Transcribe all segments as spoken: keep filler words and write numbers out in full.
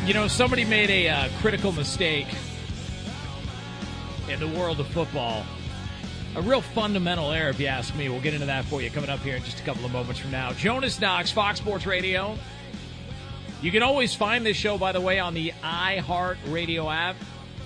You know, somebody made a uh, critical mistake in the world of football. A real fundamental error, if you ask me. We'll get into that for you coming up here in just a couple of moments from now. Jonas Knox, Fox Sports Radio. You can always find this show, by the way, on the iHeartRadio app.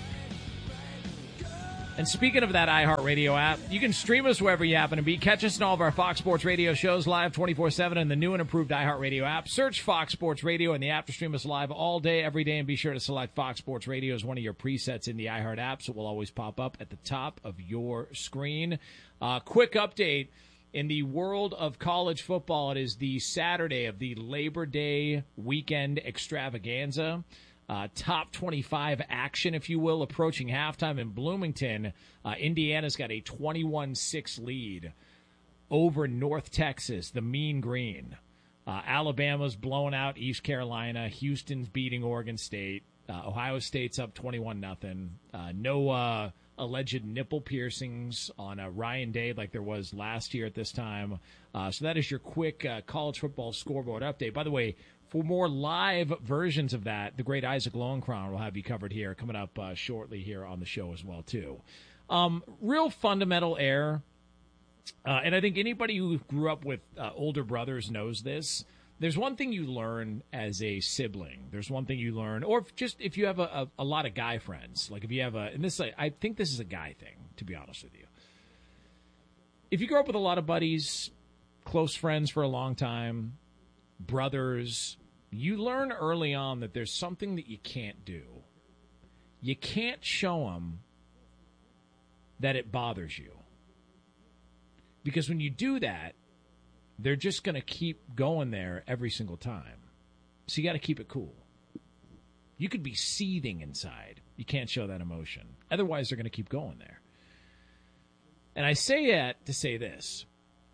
And speaking of that iHeartRadio app, you can stream us wherever you happen to be. Catch us in all of our Fox Sports Radio shows live twenty-four seven in the new and improved iHeartRadio app. Search Fox Sports Radio in the app to stream us live all day, every day, and be sure to select Fox Sports Radio as one of your presets in the iHeart app, so it will always pop up at the top of your screen. Uh, quick update. In the world of college football, it is the Saturday of the Labor Day weekend extravaganza. Uh, top twenty-five action, if you will, approaching halftime in Bloomington. Uh, Indiana's got a twenty-one six lead over North Texas, the Mean Green. Uh, Alabama's blowing out East Carolina. Houston's beating Oregon State. Uh, Ohio State's up twenty-one nothing. Uh, no uh, alleged nipple piercings on uh, Ryan Day like there was last year at this time. Uh, so that is your quick uh, college football scoreboard update. By the way, for more live versions of that, the great Isaac Lowenkron will have you covered here, coming up uh, shortly here on the show as well, too. Um, real fundamental error, uh, and I think anybody who grew up with uh, older brothers knows this. There's one thing you learn as a sibling. There's one thing you learn, or if just if you have a, a, a lot of guy friends, like if you have a, and this, I think this is a guy thing, to be honest with you. If you grow up with a lot of buddies, close friends for a long time, brothers, you learn early on that there's something that you can't do. You can't show them that it bothers you. Because when you do that, they're just going to keep going there every single time. So you got to keep it cool. You could be seething inside. You can't show that emotion. Otherwise, they're going to keep going there. And I say that to say this.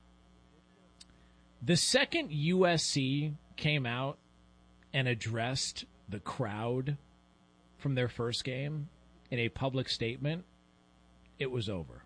The second U S C came out and addressed the crowd from their first game in a public statement, it was over.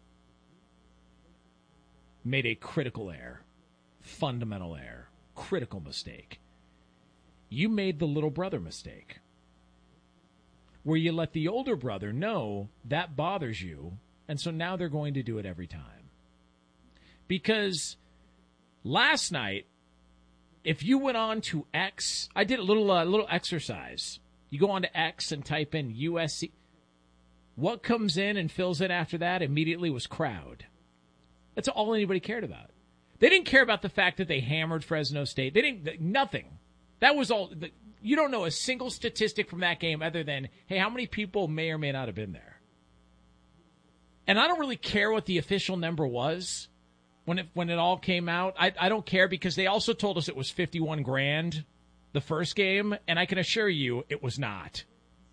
Made a critical error, fundamental error, critical mistake. You made the little brother mistake, where you let the older brother know that bothers you, and so now they're going to do it every time. Because last night, if you went on to X, I did a little uh, little exercise. You go on to X and type in U S C. What comes in and fills in after that immediately was crowd. That's all anybody cared about. They didn't care about the fact that they hammered Fresno State. They didn't, nothing. That was all. You don't know a single statistic from that game other than, hey, how many people may or may not have been there? And I don't really care what the official number was. When it when it all came out, I I don't care because they also told us it was fifty-one grand the first game, and I can assure you it was not.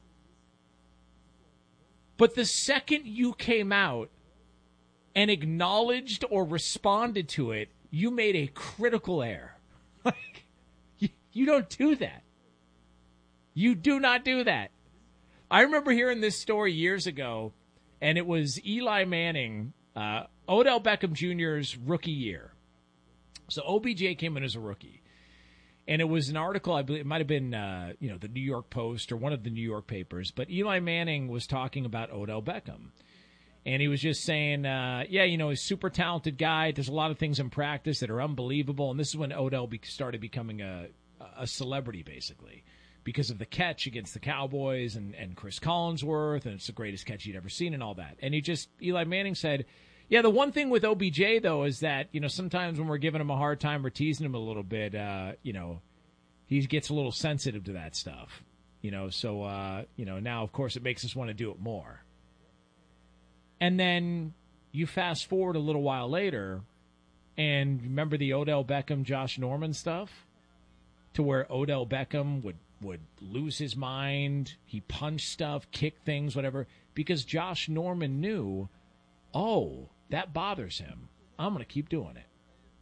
But the second you came out and acknowledged or responded to it, you made a critical error. Like, you, you don't do that. You do not do that. I remember hearing this story years ago, and it was Eli Manning, uh, Odell Beckham Junior's rookie year. So O B J came in as a rookie. And it was an article, I believe it might have been, uh, you know, the New York Post or one of the New York papers. But Eli Manning was talking about Odell Beckham. And he was just saying, uh, yeah, you know, he's a super talented guy. There's a lot of things in practice that are unbelievable. And this is when Odell be- started becoming a, a celebrity, basically, because of the catch against the Cowboys and, and Chris Collinsworth. And it's the greatest catch he'd ever seen and all that. And he just, Eli Manning said, yeah, the one thing with O B J, though, is that, you know, sometimes when we're giving him a hard time or teasing him a little bit, uh, you know, he gets a little sensitive to that stuff. You know, so, uh, you know, now, of course, it makes us want to do it more. And then you fast forward a little while later, and remember the Odell Beckham, Josh Norman stuff? To where Odell Beckham would, would lose his mind, he punched stuff, kicked things, whatever, because Josh Norman knew, oh, that bothers him. I'm going to keep doing it.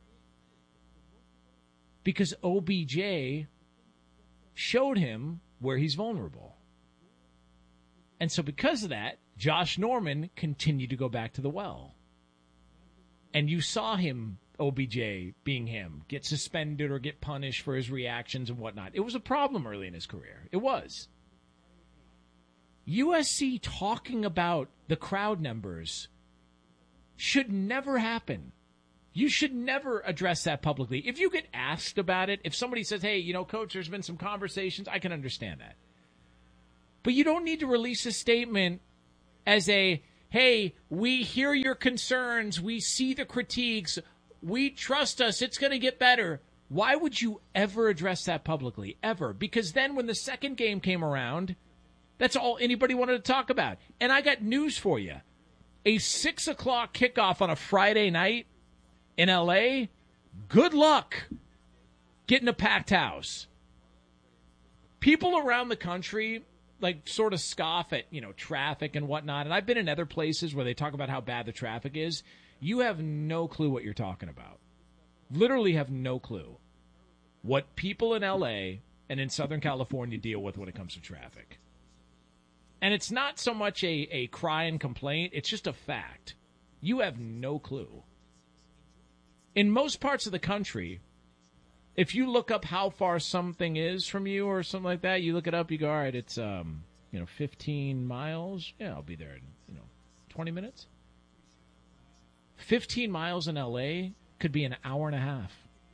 Because O B J showed him where he's vulnerable. And so because of that, Josh Norman continued to go back to the well. And you saw him O B J being him, get suspended or get punished for his reactions and whatnot. It was a problem early in his career. It was. U S C talking about the crowd numbers should never happen. You should never address that publicly. If you get asked about it, if somebody says, hey, you know, Coach, there's been some conversations, I can understand that. But you don't need to release a statement as a, hey, we hear your concerns, we see the critiques, we trust us, it's going to get better. Why would you ever address that publicly? Ever? Because then when the second game came around, that's all anybody wanted to talk about. And I got news for you. A six o'clock kickoff on a Friday night in L A, good luck getting a packed house. People around the country, like, sort of scoff at, you know, traffic and whatnot. And I've been in other places where they talk about how bad the traffic is. You have no clue what you're talking about. Literally have no clue what people in L A and in Southern California deal with when it comes to traffic. And it's not so much a, a cry and complaint. It's just a fact. You have no clue. In most parts of the country, if you look up how far something is from you or something like that, you look it up, you go, all right, it's um, you know, fifteen miles. Yeah, I'll be there in, you know, twenty minutes. fifteen miles in L A could be an hour and a half.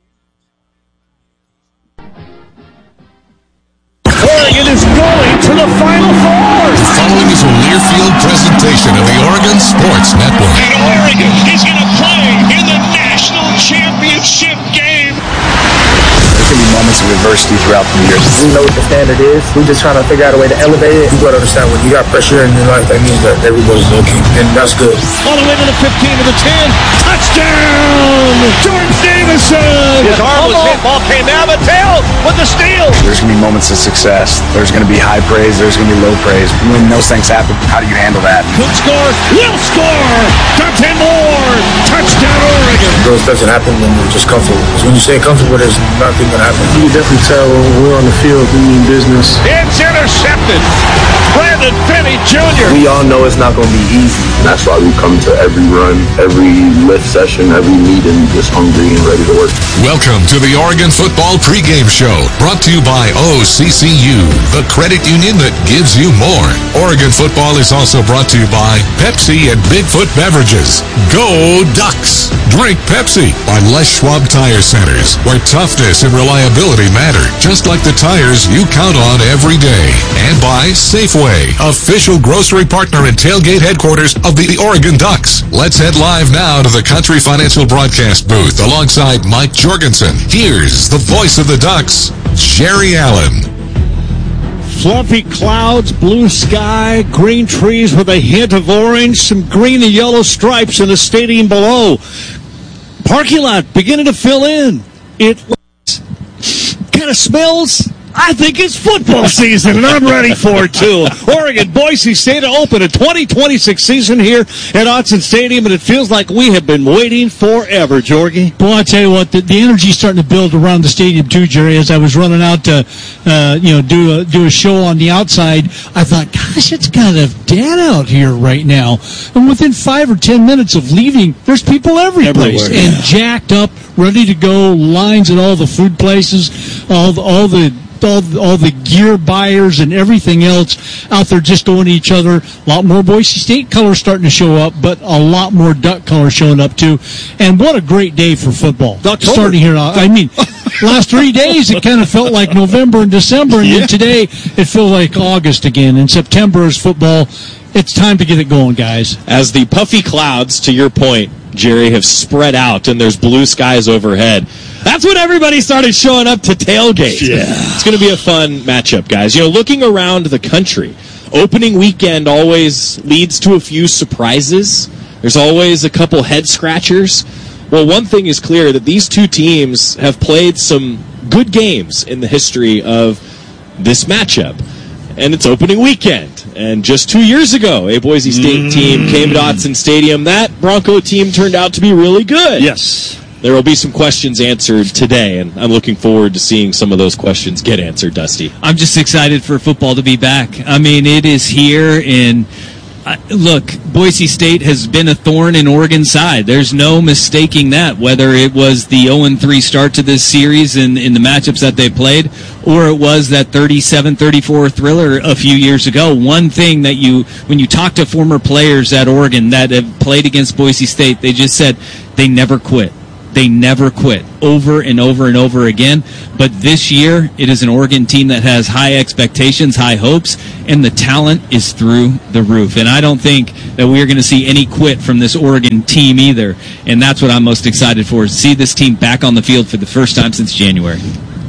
Oregon is going to the Final Four. The following is a near-field presentation of the Oregon Sports Network. And Oregon is going to play in the national championship game. There can be moments of adversity throughout the years. We know what the standard is. We're just trying to figure out a way to elevate it. You got to understand, when you got pressure in your life, that means that everybody's looking, and that's good. All the way to the fifteen, to the ten. Touchdown! Jordan Davison! His arm was hit. Ball came out of the tail with the steal. There's going to be moments of success. There's going to be high praise. There's going to be low praise. When those things happen, how do you handle that? Could score. Will score. Dante Moore. Touchdown, Oregon. Growth doesn't happen when you're just comfortable. Because when you stay comfortable, there's nothing going to happen. You can definitely tell when we're on the field, we mean business. It's intercepted. Brandon Finney Junior We all know it's not going to be easy. That's why we come to every run, every lift session, every meeting just hungry and ready to work. Welcome to the Oregon Football Pregame Show, brought to you by O C C U, the credit union that gives you more. Oregon football is also brought to you by Pepsi and Bigfoot Beverages. Go Ducks! Drink Pepsi by Les Schwab Tire Centers, where toughness and reliability matter, just like the tires you count on every day. And by Safeway, official grocery partner and tailgate headquarters of the Oregon Ducks. Let's head live now to the Country Financial Broadcast booth alongside Mike Jorgensen. Here's the voice of the Ducks, Jerry Allen. Fluffy clouds, blue sky, green trees with a hint of orange, some green and yellow stripes in the stadium below. Parking lot beginning to fill in. It kind of smells. I think it's football season, and I'm ready for it, too. Oregon, Boise State to open a twenty twenty-six season here at Autzen Stadium, and it feels like we have been waiting forever, Jorgie. Boy, I tell you what, the, the energy's starting to build around the stadium, too, Jerry. As I was running out to, uh, you know, do a, do a show on the outside, I thought, gosh, it's kind of dead out here right now. And within five or ten minutes of leaving, there's people every place. Everywhere. And jacked up, ready to go, lines at all the food places, all the, all the All, all the gear buyers and everything else out there just going to each other. A lot more Boise State colors starting to show up, but a lot more Duck colors showing up too. And what a great day for football. October. Starting here. I mean, last three days it kind of felt like November and December, and Yeah. then today it feels like August again. And September is football. It's time to get it going, guys. As the puffy clouds, to your point, Jerry, have spread out and there's blue skies overhead, that's when everybody started showing up to tailgate. Yeah. It's going to be a fun matchup, guys. You know, looking around the country, opening weekend always leads to a few surprises. There's always a couple head scratchers. Well, one thing is clear, that these two teams have played some good games in the history of this matchup. And it's opening weekend. And just two years ago, a Boise State mm. team came to Autzen Stadium. That Bronco team turned out to be really good. Yes. There will be some questions answered today, and I'm looking forward to seeing some of those questions get answered, Dusty. I'm just excited for football to be back. I mean, it is here, and I, look, Boise State has been a thorn in Oregon's side. There's no mistaking that, whether it was the oh and three start to this series in, in the matchups that they played, or it was that thirty-seven thirty-four thriller a few years ago. One thing that you, when you talk to former players at Oregon that have played against Boise State, they just said they never quit. They never quit, over and over and over again. But this year, it is an Oregon team that has high expectations, high hopes, and the talent is through the roof. And I don't think that we're going to see any quit from this Oregon team either. And that's what I'm most excited for, is to see this team back on the field for the first time since January.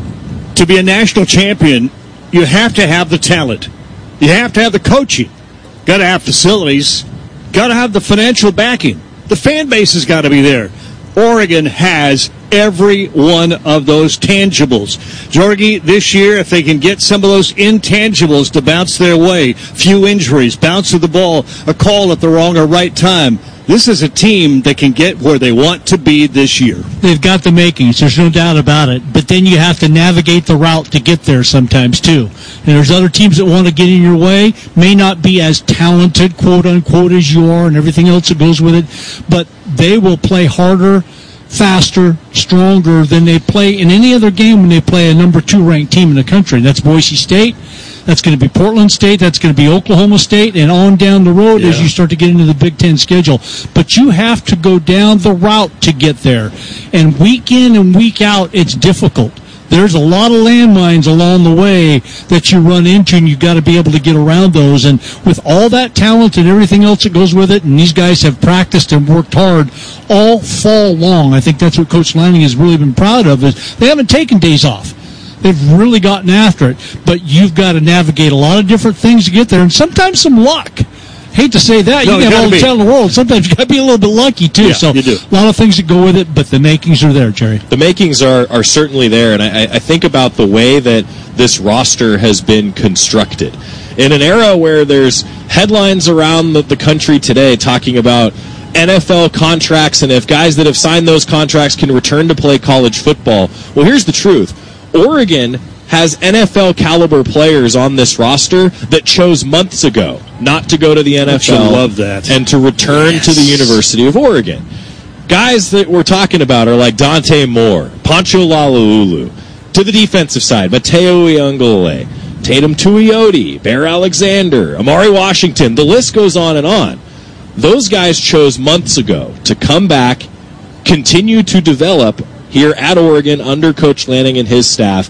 To be a national champion, you have to have the talent. You have to have the coaching. Got to have facilities. Got to have the financial backing. The fan base has got to be there. Oregon has every one of those tangibles. Jorgie, this year, if they can get some of those intangibles to bounce their way, few injuries, bounce of the ball, a call at the wrong or right time, this is a team that can get where they want to be this year. They've got the makings, there's no doubt about it. But then you have to navigate the route to get there sometimes, too. And there's other teams that want to get in your way, may not be as talented, quote-unquote, as you are and everything else that goes with it, but they will play harder, faster, stronger than they play in any other game when they play a number two ranked team in the country. That's Boise State. That's going to be Portland State. That's going to be Oklahoma State, and on down the road yeah. as you start to get into the Big Ten schedule. But you have to go down the route to get there. And week in and week out, it's difficult. There's a lot of landmines along the way that you run into, and you've got to be able to get around those. And with all that talent and everything else that goes with it, and these guys have practiced and worked hard all fall long, I think that's what Coach Lanning has really been proud of, is they haven't taken days off. They've really gotten after it. But you've got to navigate a lot of different things to get there, and sometimes some luck. Hate to say that. No, you you got all the be. talent in the world. Sometimes you got to be a little bit lucky, too. Yeah, so you do. A lot of things that go with it, but the makings are there, Jerry. The makings are, are certainly there, and I, I think about the way that this roster has been constructed. In an era where there's headlines around the, the country today talking about N F L contracts and if guys that have signed those contracts can return to play college football. Well, here's the truth. Oregon has N F L caliber players on this roster that chose months ago not to go to the N F L love that. and to return yes. to the University of Oregon. Guys that we're talking about are like Dante Moore, Pancho Lalululu. To the defensive side, Mateo Iungale, Tatum Tuioti, Bear Alexander, Amari Washington. The list goes on and on. Those guys chose months ago to come back, continue to develop here at Oregon under Coach Lanning and his staff.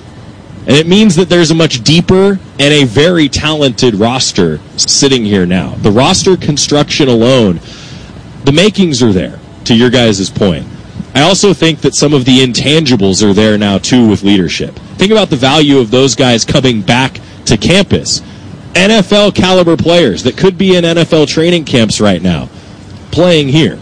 And it means that there's a much deeper and a very talented roster sitting here now. The roster construction alone, the makings are there, to your guys' point. I also think that some of the intangibles are there now, too, with leadership. Think about the value of those guys coming back to campus. N F L caliber players that could be in N F L training camps right now, playing here.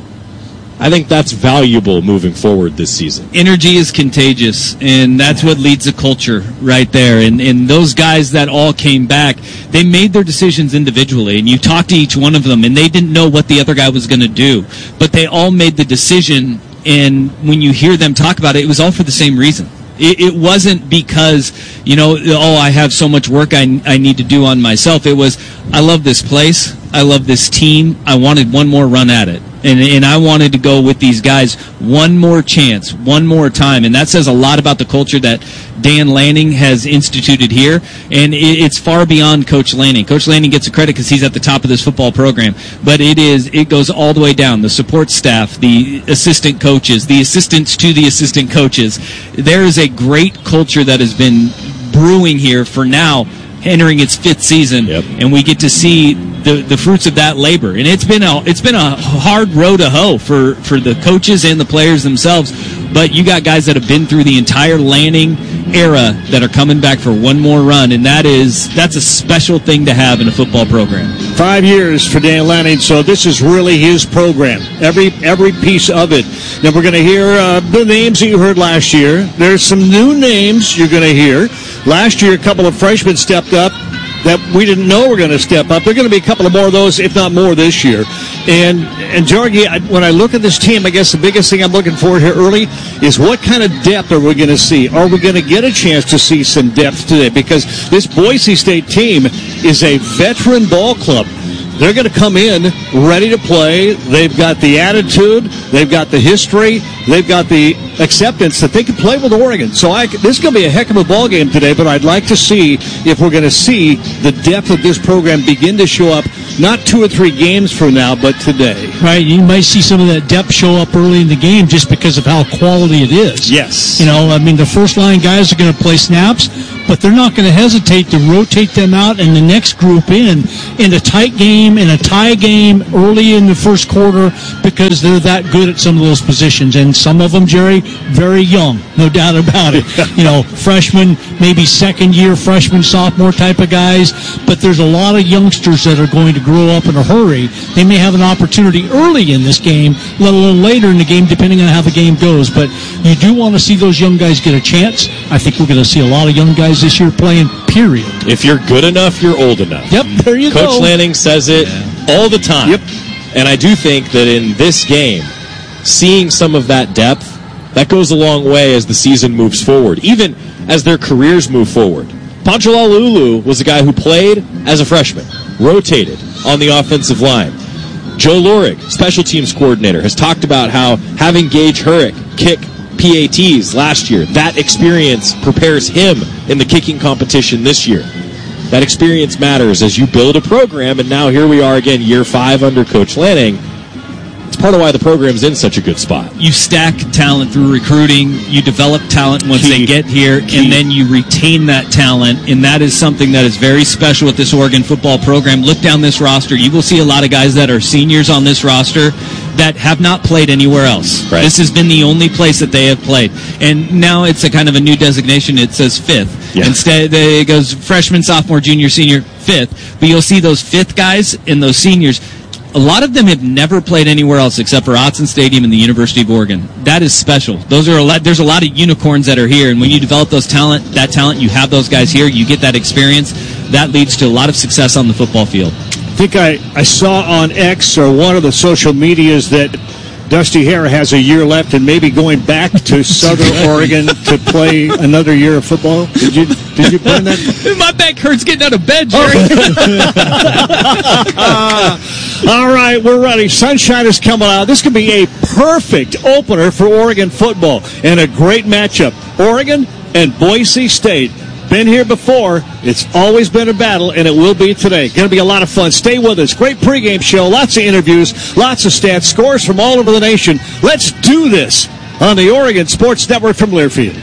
I think that's valuable moving forward this season. Energy is contagious, and that's what leads a culture right there. And, and those guys that all came back, they made their decisions individually, and you talk to each one of them, and they didn't know what the other guy was going to do. But they all made the decision, and when you hear them talk about it, it was all for the same reason. It, it wasn't because, you know, oh, I have so much work I, I need to do on myself. It was, I love this place. I love this team. I wanted one more run at it. And, and I wanted to go with these guys one more chance, one more time. And that says a lot about the culture that Dan Lanning has instituted here. And it, it's far beyond Coach Lanning. Coach Lanning gets the credit because he's at the top of this football program. But it is it goes all the way down. The support staff, the assistant coaches, the assistants to the assistant coaches. There is a great culture that has been brewing here for now, entering its fifth season, yep. and we get to see the, the fruits of that labor. And it's been a it's been a hard road to hoe for, for the coaches and the players themselves. But you got guys that have been through the entire Lanning era that are coming back for one more run, and that is that's a special thing to have in a football program. Five years for Dan Lanning, so this is really his program. Every every piece of it. Now we're going to hear uh, the names that you heard last year. There's some new names you're going to hear. Last year, a couple of freshmen stepped up that we didn't know were going to step up. There are going to be a couple of more of those, if not more, this year. And, and Jorgie, I, when I look at this team, I guess the biggest thing I'm looking for here early is what kind of depth are we going to see? Are we going to get a chance to see some depth today? Because this Boise State team is a veteran ball club. they're going to come in ready to play. They've got the attitude. They've got the history. They've got the acceptance that they can play with Oregon. So I, this is going to be a heck of a ball game today, but I'd like to see if we're going to see the depth of this program begin to show up, not two or three games from now, but today. Right, you might see some of that depth show up early in the game just because of how quality it is. Yes. You know, I mean, the first line guys are going to play snaps, but they're not going to hesitate to rotate them out and the next group in, in a tight game, in a tie game early in the first quarter because they're that good at some of those positions. And some of them, Jerry, very young, no doubt about it. You know, freshmen, maybe second year freshman, sophomore type of guys, but there's a lot of youngsters that are going to grow up in a hurry. They may have an opportunity early in this game, let alone later in the game, depending on how the game goes. But you do want to see those young guys get a chance. I think we're going to see a lot of young guys this year playing, period. If you're good enough, you're old enough. Yep, there you Coach go. Coach Lanning says it yeah. all the time. Yep. And I do think that in this game, seeing some of that depth, that goes a long way as the season moves forward, even as their careers move forward. Panchalalulu was a guy who played as a freshman, rotated on the offensive line. Joe Lorig, special teams coordinator, has talked about how having Gage Hurrick kick P A Ts last year, that experience prepares him in the kicking competition this year. That experience matters as you build a program, and now here we are again, year five under Coach Lanning. It's part of why the program's in such a good spot. You stack talent through recruiting, you develop talent once Key. they get here, Key. and then you retain that talent, and that is something that is very special with this Oregon football program. Look down this roster. You will see a lot of guys that are seniors on this roster that have not played anywhere else. Right. This has been the only place that they have played. And now it's a kind of a new designation. It says fifth. Yeah. Instead, it goes freshman, sophomore, junior, senior, fifth. But you'll see those fifth guys and those seniors. A lot of them have never played anywhere else except for Autzen Stadium and the University of Oregon. That is special. Those are a lot. There's a lot of unicorns that are here, and when you develop those talent, that talent, you have those guys here. You get that experience. That leads to a lot of success on the football field. I think I, I saw on X or one of the social medias that Dusty Hare has a year left and maybe going back to Southern Oregon to play another year of football. Did you did you burn that? My back hurts getting out of bed, Jerry. All right, we're ready. Sunshine is coming out. This could be a perfect opener for Oregon football and a great matchup. Oregon and Boise State. Been here before. It's always been a battle, and it will be today. Going to be a lot of fun. Stay with us. Great pregame show. Lots of interviews. Lots of stats. Scores from all over the nation. Let's do this on the Oregon Sports Network from Learfield.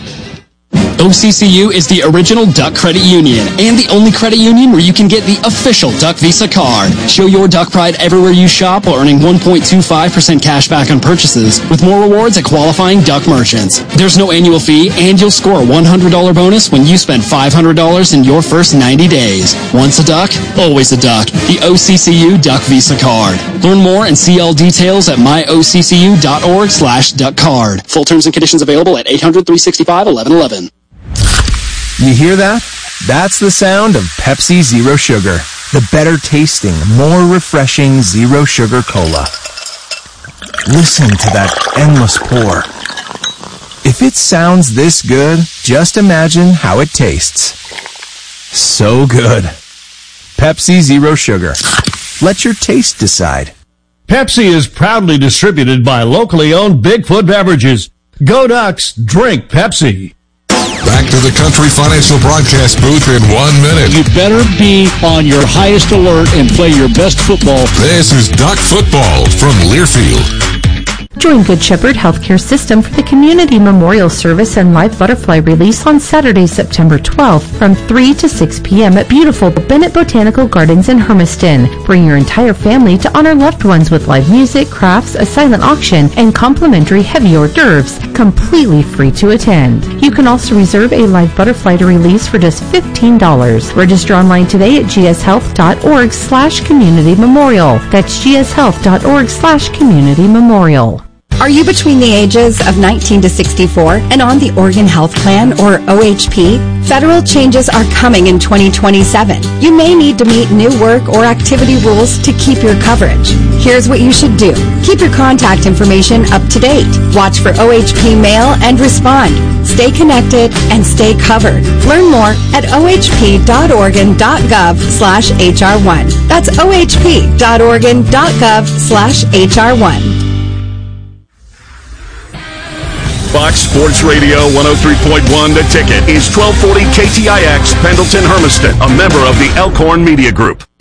O C C U is the original Duck Credit Union and the only credit union where you can get the official Duck Visa card. Show your Duck pride everywhere you shop while earning one point two five percent cash back on purchases with more rewards at qualifying Duck merchants. There's no annual fee, and you'll score a one hundred dollars bonus when you spend five hundred dollars in your first ninety days. Once a Duck, always a Duck. The O C C U Duck Visa card. Learn more and see all details at myoccu.org slash duck card. Full terms and conditions available at eight hundred, three sixty-five, eleven eleven. You hear that? That's the sound of Pepsi Zero Sugar, the better tasting, more refreshing Zero Sugar Cola. Listen to that endless pour. If it sounds this good, just imagine how it tastes. So good. Pepsi Zero Sugar. Let your taste decide. Pepsi is proudly distributed by locally owned Bigfoot Beverages. Go Ducks, drink Pepsi. Back to the Country Financial Broadcast booth in one minute. You better be on your highest alert and play your best football. This is Duck Football from Learfield. Join Good Shepherd Healthcare System for the Community Memorial Service and Live Butterfly Release on Saturday, September twelfth from three to six p.m. at beautiful Bennett Botanical Gardens in Hermiston. Bring your entire family to honor loved ones with live music, crafts, a silent auction, and complimentary heavy hors d'oeuvres, completely free to attend. You can also reserve a live butterfly to release for just fifteen dollars. Register online today at gshealth.org slash community memorial. That's gshealth.org slash community memorial. Are you between the ages of nineteen to sixty-four and on the Oregon Health Plan, or O H P? Federal changes are coming in twenty twenty-seven. You may need to meet new work or activity rules to keep your coverage. Here's what you should do. Keep your contact information up to date. Watch for O H P mail and respond. Stay connected and stay covered. Learn more at ohp.oregon.gov slash HR1. That's ohp.oregon.gov slash HR1. Fox Sports Radio one oh three point one The Ticket is twelve forty K T I X Pendleton Hermiston, a member of the Elkhorn Media Group.